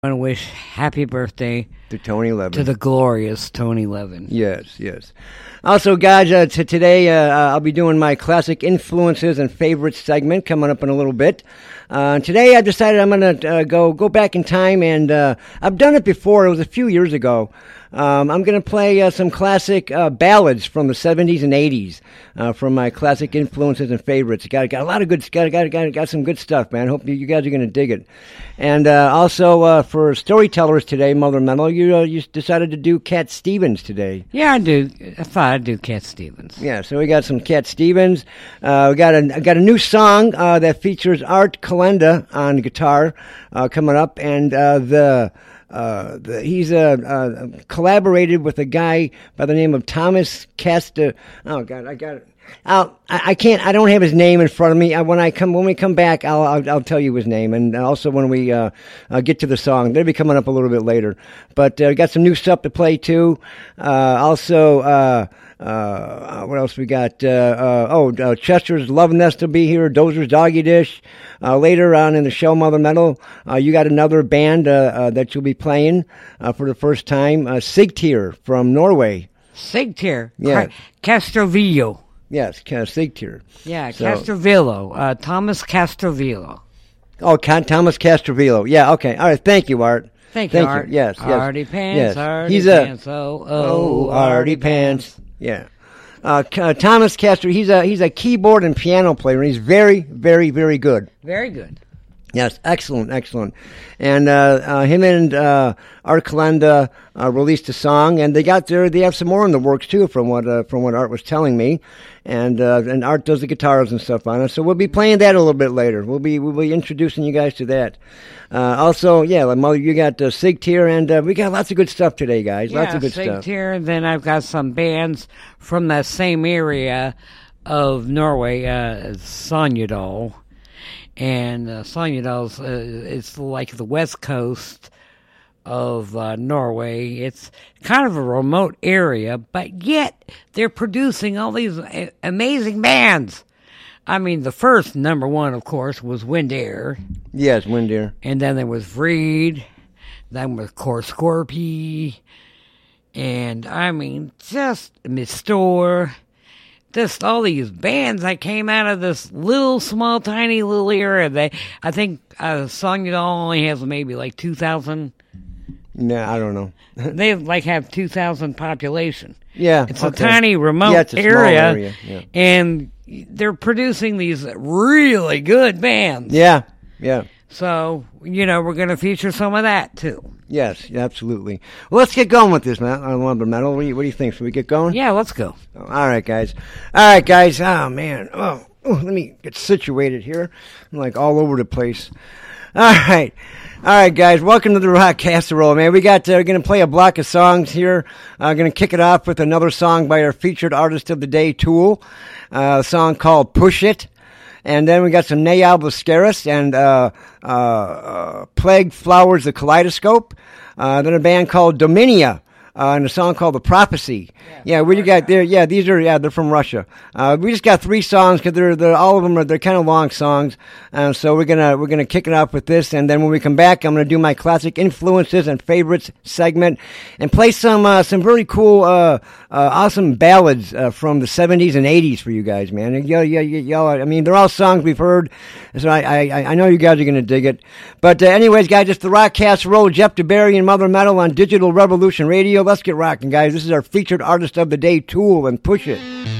want to wish happy birthday to Tony Levin. to the glorious Tony Levin. Yes, yes. Also, guys, today I'll be doing my classic influences and favorites segment coming up in a little bit. Today I decided I'm going to go back in time, and I've done it before. It was a few years ago. I'm going to play some classic ballads from the 70s and 80s from my classic influences and favorites. Got a lot of good, got some good stuff, man. Hope you guys are going to dig it. And also for storytellers today, Mother Metal, you decided to do Cat Stevens today. Yeah, I do. I thought I'd do Cat Stevens. Yeah, so we got some Cat Stevens. We got a new song that features Art Calenda on guitar coming up, and he's collaborated with a guy by the name of Thomas Casta. Oh God, I got it. I can't. I don't have his name in front of me. When we come back, I'll tell you his name, and also when we get to the song, they'll be coming up a little bit later. But we got some new stuff to play too. Also. What else we got? Chester's Love Nest will be here. Dozer's Doggy Dish. Later on in the show, Mother Metal, you got another band that you'll be playing for the first time. Sigtyr from Norway. Sigtyr. Yeah. Yes, Castrovillo. Sigtyr. Yeah, so. Castrovillo. Thomas Castrovillo. Oh, Thomas Castrovillo. Yeah, okay. All right, thank you, Art. Thank you, Art. Yes, yes. Artie Pants, yes. Artie Pants, Artie Pants. Yeah. Thomas Castro, he's a keyboard and piano player. He's very, very, very good. Very good. Yes, excellent. And him and Art Calenda released a song, and they have some more in the works too, from what Art was telling me. And Art does the guitars and stuff on it, so we'll be playing that a little bit later. We'll be introducing you guys to that. Also, yeah, Mother, you got Sigtyr, and we got lots of good stuff today, guys. Lots of good stuff. Sigtyr, and then I've got some bands from that same area of Norway, Sogndal. And Sogndal's it's like the west coast of Norway. It's kind of a remote area, but yet they're producing all these amazing bands. I mean, the first number one, of course, was Wind Air. Yes, Wind Air. And then there was Vreed. Then was Scorpy. And, I mean, just Mistor. Just all these bands that came out of this little, small, tiny little area. I think Sogndal only has maybe like 2,000. No, I don't know. They have 2,000 population. Yeah, it's a tiny, remote area. Yeah. And they're producing these really good bands. Yeah. So, we're going to feature some of that, too. Yes, absolutely. Well, let's get going with this, man. Lumber Metal. What do you think? Should we get going? Yeah, let's go. All right, guys. Oh, man. Oh, let me get situated here. I'm like all over the place. All right, guys. Welcome to the Rock Casserole, man. We're going to play a block of songs here. I'm going to kick it off with another song by our featured artist of the day, Tool. A song called Push It. And then we got some Nayal Blascaris and Plague Flowers the Kaleidoscope. Then a band called Dominia. And a song called The Prophecy. Yeah, we got there. Yeah, they're from Russia. We just got 3 songs because they're all of them they're kind of long songs. So we're gonna kick it off with this, and then when we come back, I'm gonna do my classic influences and favorites segment, and play some very cool, awesome ballads from the 70s and 80s for you guys, man. Y'all. I mean, they're all songs we've heard, so I know you guys are gonna dig it. But anyways, guys, it's the Rock Casserole, Jeff DeBerry and Mother Metal on Digital Revolution Radio. Let's get rocking, guys. This is our featured artist of the day, Tool, and Push It.